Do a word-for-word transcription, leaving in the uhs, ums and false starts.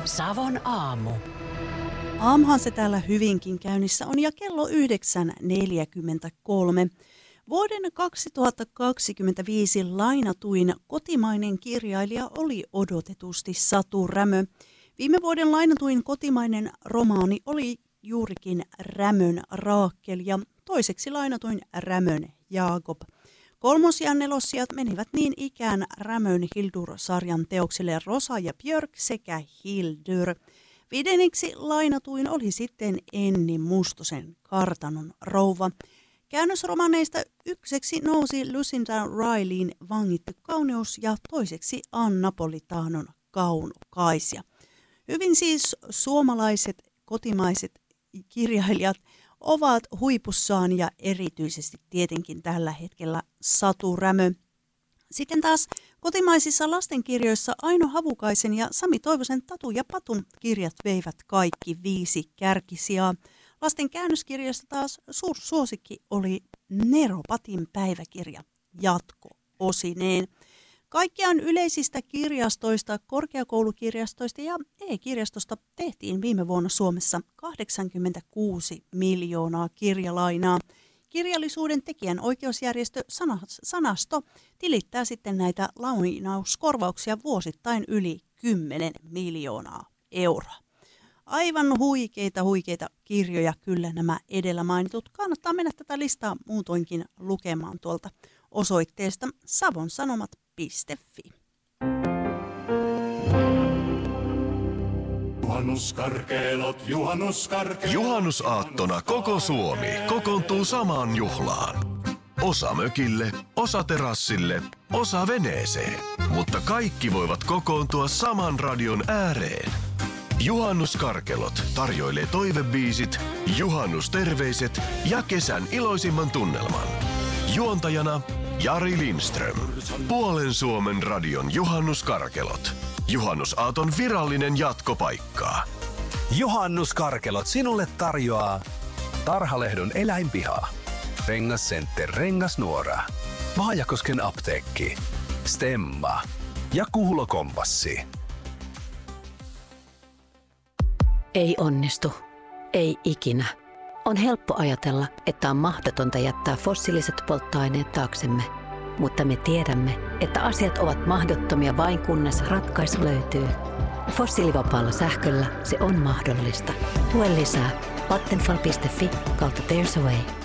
Savon aamu. Aamuhan se täällä hyvinkin käynnissä on ja kello yhdeksän neljäkymmentäkolme. Vuoden kaksituhattakaksikymmentäviisi lainatuin kotimainen kirjailija oli odotetusti Satu Rämö. Viime vuoden lainatuin kotimainen romaani oli juurikin Rämön Raakel ja toiseksi lainatuin Rämön Jaakob. Kolmos- ja nelossijat menivät niin ikään Rämön Hildur-sarjan teoksille Rosa ja Björk sekä Hildur. Viidenneksi lainatuin oli sitten Enni Mustosen Kartanon rouva. Käännösromaneista ykseksi nousi Lucinda Rileyn Vangittu kauneus ja toiseksi Ann Napolitanon Kaunokaisia. Hyvin siis suomalaiset, kotimaiset kirjailijat ovat huipussaan ja erityisesti tietenkin tällä hetkellä Satu Rämö. Sitten taas kotimaisissa lastenkirjoissa Aino Havukaisen ja Sami Toivosen Tatu ja Patun kirjat veivät kaikki viisi kärkisijaa. Lasten käännöskirjoista taas suursuosikki oli Nero Patin päiväkirja jatko-osineen. Kaikkiaan yleisistä kirjastoista, korkeakoulukirjastoista ja e-kirjastosta tehtiin viime vuonna Suomessa kahdeksankymmentäkuusi miljoonaa kirjalainaa. Kirjallisuuden tekijän oikeusjärjestö Sanasto tilittää sitten näitä lainauskorvauksia vuosittain yli kymmenen miljoonaa euroa. Aivan huikeita, huikeita kirjoja kyllä nämä edellä mainitut. Kannattaa mennä tätä listaa muutoinkin lukemaan tuolta osoitteesta savonsanomat piste fi. Juhannuskarkeelot, juhannuskarkeelot. Juhannusaattona koko Suomi kokoontuu samaan juhlaan. Osa mökille, osa terassille, osa veneeseen. Mutta kaikki voivat kokoontua saman radion ääreen. Juhannuskarkelot tarjoilee toivebiisit, juhannusterveiset ja kesän iloisimman tunnelman. Juontajana Jari Lindström. Puolen Suomen radion juhannuskarkelot. Juhannusaaton virallinen jatkopaikka. Juhannuskarkelot sinulle tarjoaa Tarhalehdon eläinpiha, Rengas Center Rengasnuora, Vaajakosken apteekki, Stemma ja Kuulokompassi. Ei onnistu. Ei ikinä. On helppo ajatella, että on mahdotonta jättää fossiiliset polttoaineet taaksemme. Mutta me tiedämme, että asiat ovat mahdottomia vain kunnes ratkaisu löytyy. Fossiilivapaalla sähköllä se on mahdollista. Lue lisää vattenfall piste fi kautta There's a Way.